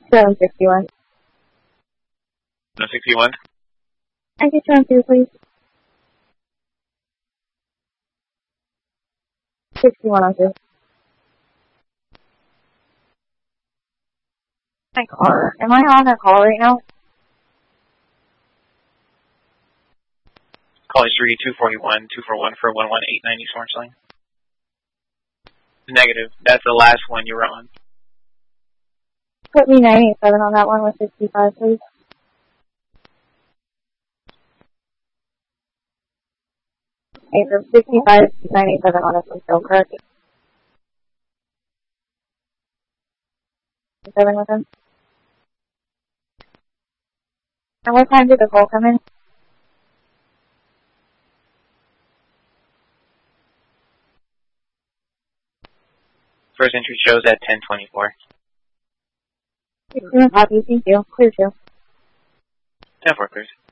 761. 161. I get you on 2, please. 61 on 2. My car. Am I on a call right now? Call history 241 for 11890 Orange Lane. Negative. That's the last one you were on. Put me 987 on that one with 65, please. Okay, from 65 to 987 on this one still, correct? 7 with him. And what time did the call come in? First entry shows at 1024. Copy, thank you. Clear 2. 10-4, clears.